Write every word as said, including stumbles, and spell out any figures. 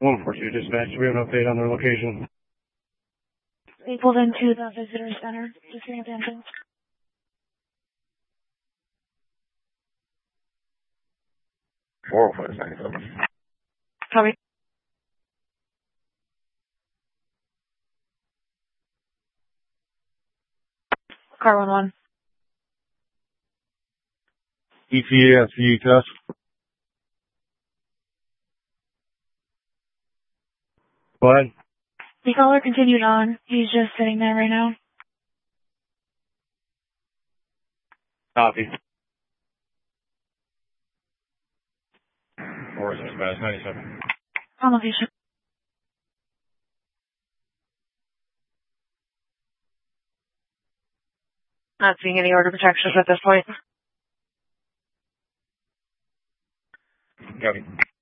one four two dispatch, we have an update on their location. We pulled into the visitor center. Just paying attention. four oh five ninety-seven. Copy. Car one one. E T A S V test. Go ahead. The caller continued on. He's just sitting there right now. Copy. four dispatch ninety-seven. On location. Not seeing any order protections at this point. Copy.